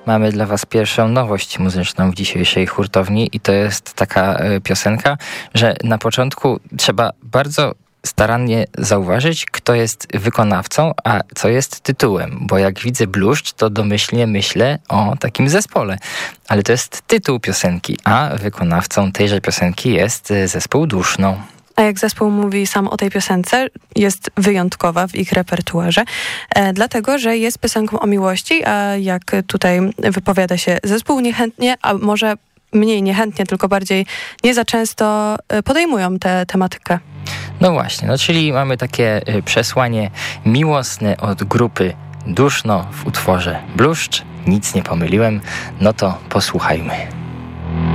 mamy dla was pierwszą nowość muzyczną w dzisiejszej hurtowni i to jest taka piosenka, że na początku trzeba bardzo starannie zauważyć, kto jest wykonawcą, a co jest tytułem, bo jak widzę bluszcz, to domyślnie myślę o takim zespole, ale to jest tytuł piosenki, a wykonawcą tejże piosenki jest zespół Duszno. A jak zespół mówi sam o tej piosence, jest wyjątkowa w ich repertuarze, dlatego, że jest piosenką o miłości, a jak tutaj wypowiada się zespół niechętnie, a może mniej niechętnie, tylko bardziej nie za często podejmują tę tematykę. No właśnie, no czyli mamy takie przesłanie miłosne od grupy Duszno w utworze Bluszcz. Nic nie pomyliłem, no to posłuchajmy.